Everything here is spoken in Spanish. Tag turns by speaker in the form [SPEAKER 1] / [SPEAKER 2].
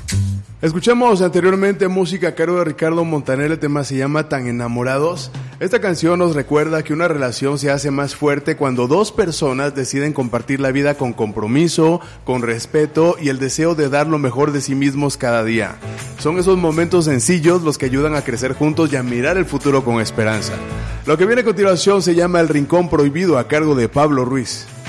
[SPEAKER 1] Escuchamos anteriormente música a cargo de Ricardo Montaner, el tema se llama Tan Enamorados. Esta canción nos recuerda que una relación se hace más fuerte cuando dos personas deciden compartir la vida con compromiso, con respeto y el deseo de dar lo mejor de sí mismos cada día. Son esos momentos sencillos los que ayudan a crecer juntos y a mirar el futuro con esperanza. Lo que viene a continuación se llama El Rincón Prohibido a cargo de Pablo Ruiz.